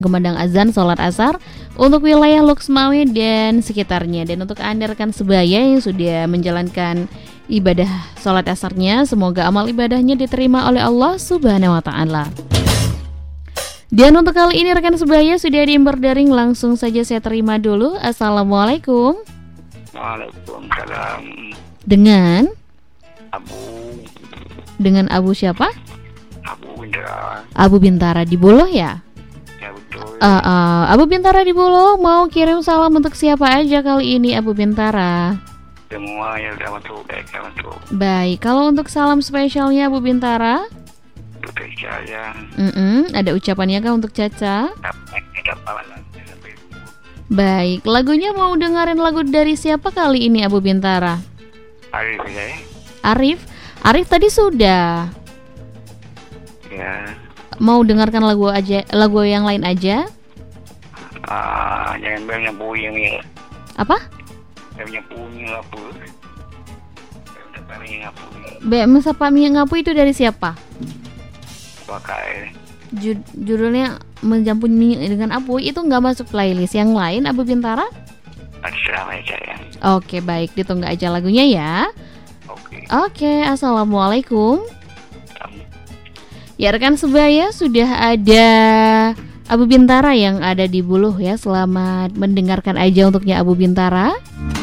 Gemandang azan sholat asar untuk wilayah Luxmawe dan sekitarnya. Dan untuk Anda rekan sebaya yang sudah menjalankan ibadah sholat asarnya, semoga amal ibadahnya diterima oleh Allah Subhanahu wa Ta'ala. Dan untuk kali ini rekan sebaya sudah diimberdaring, langsung saja saya terima dulu. Assalamualaikum. Waalaikumsalam. Dengan Abu siapa? Abu Bintara. Abu Bintara di Buluh ya? Ya betul. Abu Bintara di Buluh mau kirim salam untuk siapa aja kali ini Abu Bintara? Semua yang sudah masuk, baik yang masuk. Baik, kalau untuk salam spesialnya Abu Bintara? Untuk saya. Ada ucapannya kah untuk Caca? Tidak apa-apa. Baik, lagunya mau dengerin lagu dari siapa kali ini Abu Bintara? Arif ya. Arif tadi sudah. Ya. Mau dengarkan lagu yang lain aja? Jangan banyak puing ya. Apa? Banyak puing apa? Banyak Masa Pak Mia Ngapu itu dari siapa? pakai. Judulnya Menjampuni Minyak dengan Apu itu nggak masuk playlist. Yang lain Abu Bintara? Assalamualaikum aja ya. Oke, baik, ditunggu aja lagunya ya. Oke. Assalamualaikum. Ya rekan sebaya, sudah ada Abu Bintara yang ada di Buluh ya. Selamat mendengarkan aja untuknya Abu Bintara.